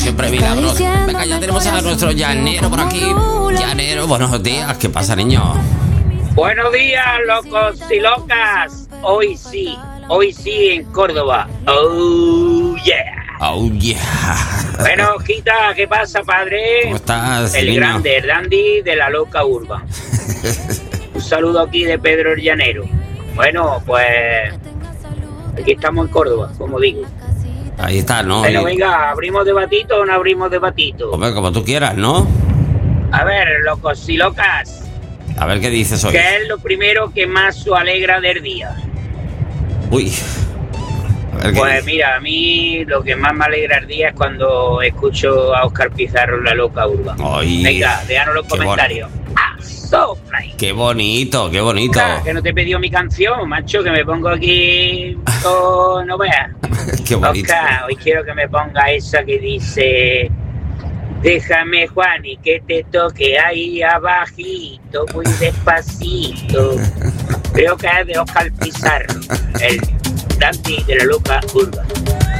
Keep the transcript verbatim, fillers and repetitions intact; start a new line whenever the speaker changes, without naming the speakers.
siempre milagros. Venga, ya tenemos a nuestro llanero por aquí. Llanero, buenos días. ¿Qué pasa, niño?
Buenos días, locos y locas. Hoy sí, hoy sí en Córdoba. Oh, yeah.
Oh, yeah.
Bueno, Quita, ¿qué pasa, padre?
¿Cómo estás,
El
niño?
grande, el dandy de la loca urban. Un saludo aquí de Pedro el Llanero. Bueno, pues aquí estamos en Córdoba, como digo.
Ahí está, ¿no?
Bueno,
Y-
venga, ¿abrimos debatito o no abrimos debatito?
Hombre, como tú quieras, ¿no?
A ver, locos y locas,
A ver qué dices hoy.
¿qué es lo primero que más os alegra del día?
Uy. A ver qué
Pues
dices.
mira, a mí lo que más me alegra el día es cuando escucho a Óscar Pizarro en la loca urba.
Ay,
Venga, déjanos los
qué
comentarios. ¡Ah, sopla!
Qué bonito, qué bonito.
Ah, que no te he pedido mi canción, macho, que me pongo aquí... Oh, no veas.
Qué bonito.
Óscar, hoy quiero que me ponga esa que dice... Déjame, Juani, que te toque ahí abajito, muy despacito. Creo que es de Óscar Pizarro, el dandy de la loca urba.